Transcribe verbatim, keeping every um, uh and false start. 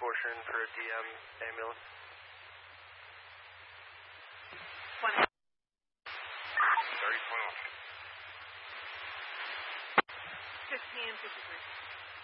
portion for a D M ambulance. thirty twenty-one. fifteen fifty-three.